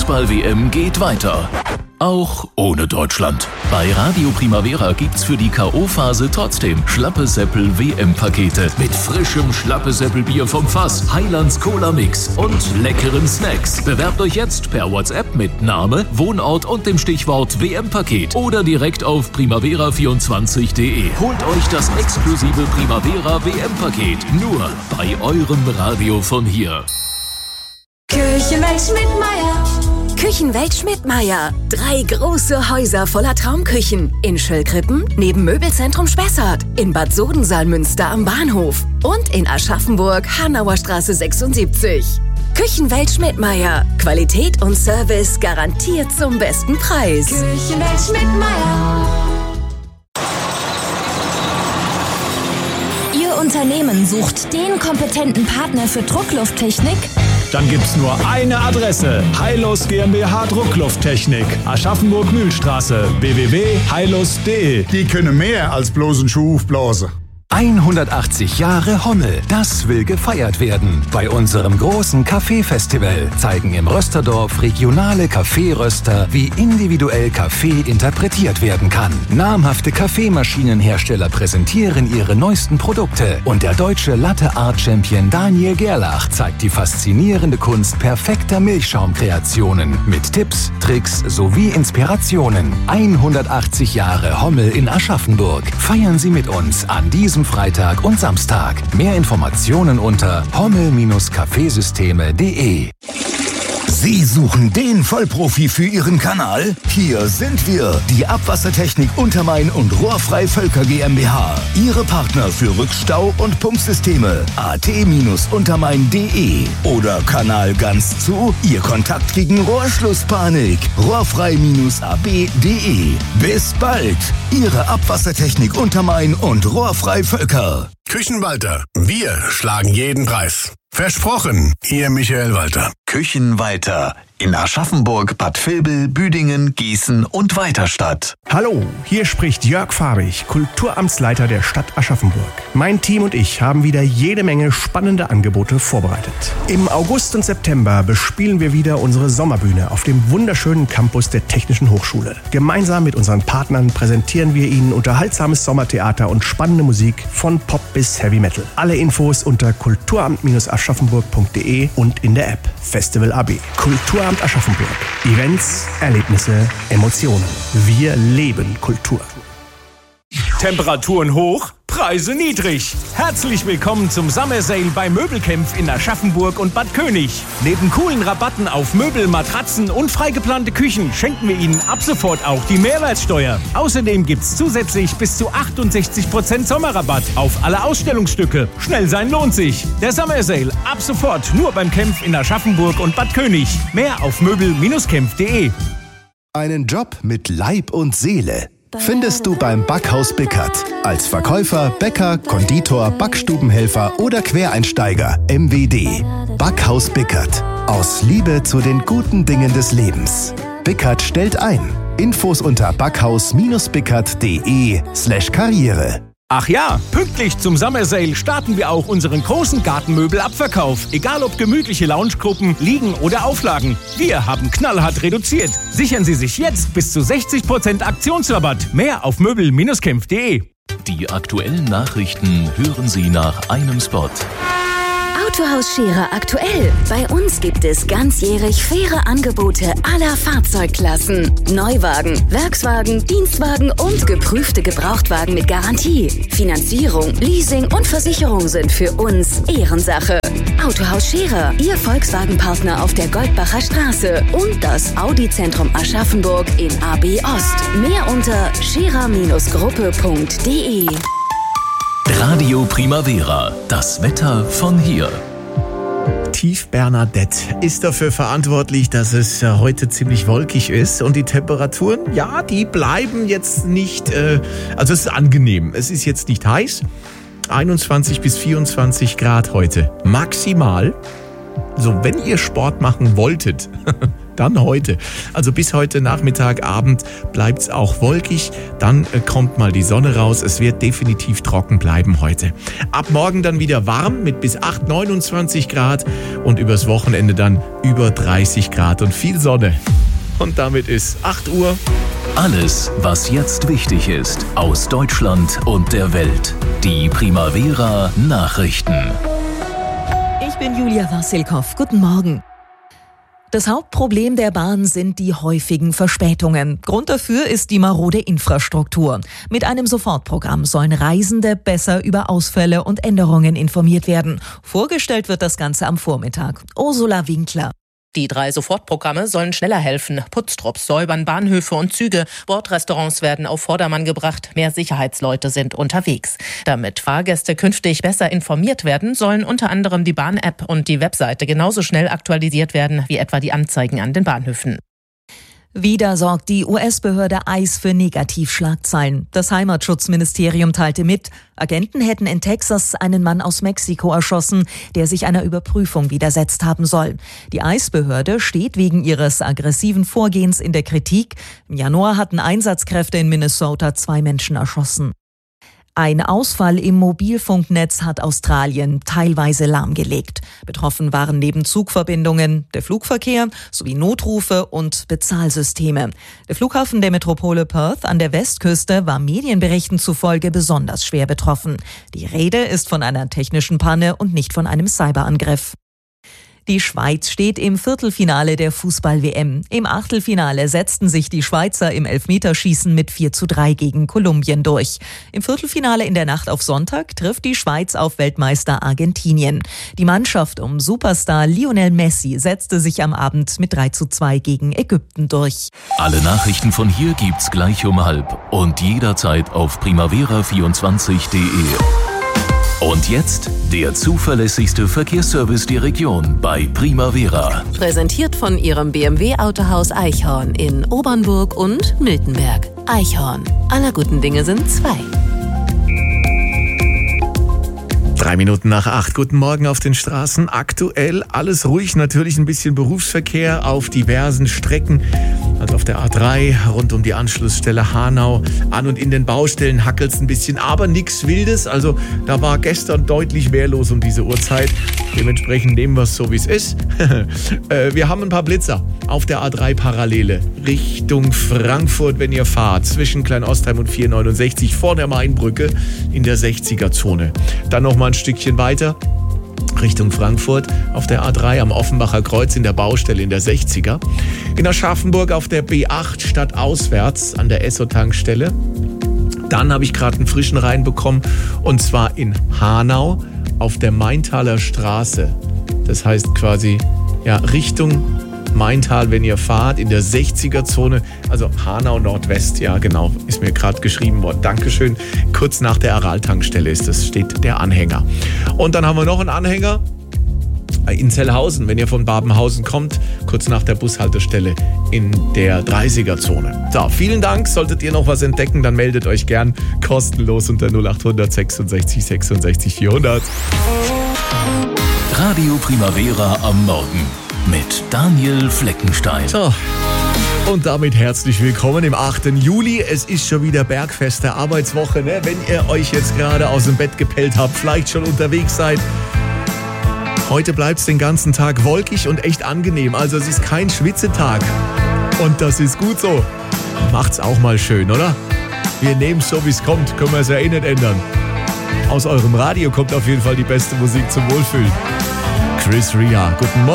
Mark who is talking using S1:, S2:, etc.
S1: Fußball-WM geht weiter. Auch ohne Deutschland. Bei Radio Primavera gibt's für die K.O.-Phase trotzdem Schlappe-Seppel-WM-Pakete mit frischem Schlappe-Seppel-Bier vom Fass, Heilands Cola-Mix und leckeren Snacks. Bewerbt euch jetzt per WhatsApp mit Name, Wohnort und dem Stichwort WM-Paket oder direkt auf primavera24.de. Holt euch das exklusive Primavera WM-Paket nur bei eurem Radio von hier.
S2: Küchenwelt Schmidtmeyer. Küchenwelt Schmidtmeyer. 3 große Häuser voller Traumküchen. In Schöllkrippen neben Möbelzentrum Spessart. In Bad Sodensalmünster am Bahnhof. Und in Aschaffenburg, Hanauer Straße 76. Küchenwelt Schmidtmeyer. Qualität und Service garantiert zum besten Preis. Küchenwelt Schmidtmeyer.
S3: Ihr Unternehmen sucht den kompetenten Partner für Drucklufttechnik?
S4: Dann gibt's nur eine Adresse. Heilus GmbH Drucklufttechnik. Aschaffenburg-Mühlstraße. www.heilus.de.
S5: Die können mehr als bloß einen Schuh aufblasen.
S6: 180 Jahre Hommel, das will gefeiert werden. Bei unserem großen Kaffeefestival zeigen im Rösterdorf regionale Kaffeeröster, wie individuell Kaffee interpretiert werden kann. Namhafte Kaffeemaschinenhersteller präsentieren ihre neuesten Produkte und der deutsche Latte-Art-Champion Daniel Gerlach zeigt die faszinierende Kunst perfekter Milchschaumkreationen mit Tipps, Tricks sowie Inspirationen. 180 Jahre Hommel in Aschaffenburg. Feiern Sie mit uns an diesem Freitag und Samstag. Mehr Informationen unter hommel-kaffeesysteme.de.
S7: Sie suchen den Vollprofi für Ihren Kanal? Hier sind wir, die Abwassertechnik Untermain und Rohrfrei Völker GmbH. Ihre Partner für Rückstau- und Pumpsysteme. at-untermain.de oder Kanal ganz zu, Ihr Kontakt gegen Rohrschlusspanik. rohrfrei-ab.de. Bis bald, Ihre Abwassertechnik Untermain und Rohrfrei Völker.
S8: Küchenwalter, wir schlagen jeden Preis. Versprochen, Ihr Michael Walter.
S9: Küchenwalter in Aschaffenburg, Bad Vilbel, Büdingen, Gießen und Weiterstadt.
S10: Hallo, hier spricht Jörg Fahrig, Kulturamtsleiter der Stadt Aschaffenburg. Mein Team und ich haben wieder jede Menge spannende Angebote vorbereitet. Im August und September bespielen wir wieder unsere Sommerbühne auf dem wunderschönen Campus der Technischen Hochschule. Gemeinsam mit unseren Partnern präsentieren wir Ihnen unterhaltsames Sommertheater und spannende Musik von Pop bis Heavy Metal. Alle Infos unter kulturamt-aschaffenburg.de und in der App Festival AB. Kulturamt Aschaffenburg. Events, Erlebnisse, Emotionen. Wir leben Kultur.
S4: Temperaturen hoch, Preise niedrig. Herzlich willkommen zum Summer Sale bei Möbelkämpf in Aschaffenburg und Bad König. Neben coolen Rabatten auf Möbel, Matratzen und freigeplante Küchen schenken wir Ihnen ab sofort auch die Mehrwertsteuer. Außerdem gibt's zusätzlich bis zu 68% Sommerrabatt auf alle Ausstellungsstücke. Schnell sein lohnt sich. Der Summer Sale ab sofort nur beim Kämpf in Aschaffenburg und Bad König. Mehr auf möbel-kämpf.de.
S11: Einen Job mit Leib und Seele findest du beim Backhaus Bickert. Als Verkäufer, Bäcker, Konditor, Backstubenhelfer oder Quereinsteiger. MWD. Backhaus Bickert. Aus Liebe zu den guten Dingen des Lebens. Bickert stellt ein. Infos unter backhaus-bickert.de/Karriere.
S4: Ach ja, pünktlich zum Summer Sale starten wir auch unseren großen Gartenmöbelabverkauf. Egal ob gemütliche Loungegruppen, Liegen oder Auflagen. Wir haben knallhart reduziert. Sichern Sie sich jetzt bis zu 60% Aktionsrabatt. Mehr auf möbel-kämpf.de.
S1: Die aktuellen Nachrichten hören Sie nach einem Spot.
S2: Autohaus Scherer aktuell. Bei uns gibt es ganzjährig faire Angebote aller Fahrzeugklassen. Neuwagen, Werkswagen, Dienstwagen und geprüfte Gebrauchtwagen mit Garantie. Finanzierung, Leasing und Versicherung sind für uns Ehrensache. Autohaus Scherer, Ihr Volkswagen-Partner auf der Goldbacher Straße und das Audi-Zentrum Aschaffenburg in AB Ost. Mehr unter scherer-gruppe.de.
S1: Radio Primavera, das Wetter von hier.
S12: Tief Bernadette ist dafür verantwortlich, dass es heute ziemlich wolkig ist und die Temperaturen, ja, die bleiben jetzt nicht, also es ist angenehm. Es ist jetzt nicht heiß, 21 bis 24 Grad heute maximal. So, wenn ihr Sport machen wolltet, dann heute. Also bis heute Nachmittag, Abend bleibt es auch wolkig. Dann kommt mal die Sonne raus. Es wird definitiv trocken bleiben heute. Ab morgen dann wieder warm mit bis 29 Grad und übers Wochenende dann über 30 Grad und viel Sonne. Und damit ist 8 Uhr.
S1: Alles, was jetzt wichtig ist, aus Deutschland und der Welt. Die Primavera Nachrichten.
S13: Ich bin Julia Wassilkow. Guten Morgen. Das Hauptproblem der Bahn sind die häufigen Verspätungen. Grund dafür ist die marode Infrastruktur. Mit einem Sofortprogramm sollen Reisende besser über Ausfälle und Änderungen informiert werden. Vorgestellt wird das Ganze am Vormittag. Ursula Winkler.
S14: Die 3 Sofortprogramme sollen schneller helfen. Putztrupps säubern Bahnhöfe und Züge. Bordrestaurants werden auf Vordermann gebracht. Mehr Sicherheitsleute sind unterwegs. Damit Fahrgäste künftig besser informiert werden, sollen unter anderem die Bahn-App und die Webseite genauso schnell aktualisiert werden wie etwa die Anzeigen an den Bahnhöfen.
S13: Wieder sorgt die US-Behörde ICE für Negativschlagzeilen. Das Heimatschutzministerium teilte mit, Agenten hätten in Texas einen Mann aus Mexiko erschossen, der sich einer Überprüfung widersetzt haben soll. Die ICE-Behörde steht wegen ihres aggressiven Vorgehens in der Kritik. Im Januar hatten Einsatzkräfte in Minnesota 2 Menschen erschossen. Ein Ausfall im Mobilfunknetz hat Australien teilweise lahmgelegt. Betroffen waren neben Zugverbindungen der Flugverkehr sowie Notrufe und Bezahlsysteme. Der Flughafen der Metropole Perth an der Westküste war Medienberichten zufolge besonders schwer betroffen. Die Rede ist von einer technischen Panne und nicht von einem Cyberangriff. Die Schweiz steht im Viertelfinale der Fußball-WM. Im Achtelfinale setzten sich die Schweizer im Elfmeterschießen mit 4:3 gegen Kolumbien durch. Im Viertelfinale in der Nacht auf Sonntag trifft die Schweiz auf Weltmeister Argentinien. Die Mannschaft um Superstar Lionel Messi setzte sich am Abend mit 3:2 gegen Ägypten durch.
S1: Alle Nachrichten von hier gibt's gleich um 12 und jederzeit auf primavera24.de. Und jetzt der zuverlässigste Verkehrsservice der Region bei Primavera.
S2: Präsentiert von Ihrem BMW-Autohaus Eichhorn in Obernburg und Miltenberg. Eichhorn. Aller guten Dinge sind 2.
S12: 3 Minuten nach 8. Guten Morgen auf den Straßen. Aktuell alles ruhig, natürlich ein bisschen Berufsverkehr auf diversen Strecken. Also auf der A3 rund um die Anschlussstelle Hanau. An und in den Baustellen hackelt es ein bisschen, aber nichts Wildes. Also da war gestern deutlich mehr los um diese Uhrzeit. Dementsprechend nehmen wir es so, wie es ist. Wir haben ein paar Blitzer auf der A3 Parallele Richtung Frankfurt, wenn ihr fahrt. Zwischen Kleinostheim und 469 vor der Mainbrücke in der 60er-Zone. Dann noch mal ein Stückchen weiter Richtung Frankfurt auf der A3 am Offenbacher Kreuz in der Baustelle in der 60er. In Aschaffenburg auf der B8 stadtauswärts an der Esso-Tankstelle. Dann habe ich gerade einen frischen reinbekommen und zwar in Hanau auf der Maintaler Straße. Das heißt quasi Richtung Maintal, wenn ihr fahrt, in der 60er-Zone, also Hanau Nordwest, ja genau, ist mir gerade geschrieben worden. Dankeschön. Kurz nach der Aral-Tankstelle steht der Anhänger. Und dann haben wir noch einen Anhänger in Zellhausen, wenn ihr von Babenhausen kommt, kurz nach der Bushaltestelle in der 30er-Zone. So, vielen Dank. Solltet ihr noch was entdecken, dann meldet euch gern kostenlos unter 0800 66 66 400.
S1: Radio Primavera am Morgen mit Daniel Fleckenstein.
S12: So, und damit herzlich willkommen im 8. Juli. Es ist schon wieder bergfeste Arbeitswoche, ne? Wenn ihr euch jetzt gerade aus dem Bett gepellt habt, vielleicht schon unterwegs seid. Heute bleibt es den ganzen Tag wolkig und echt angenehm. Also es ist kein Schwitzetag. Und das ist gut so. Macht's auch mal schön, oder? Wir nehmen es so, wie es kommt. Können wir es ja eh nicht ändern. Aus eurem Radio kommt auf jeden Fall die beste Musik zum Wohlfühlen. Chris Rea, guten Morgen.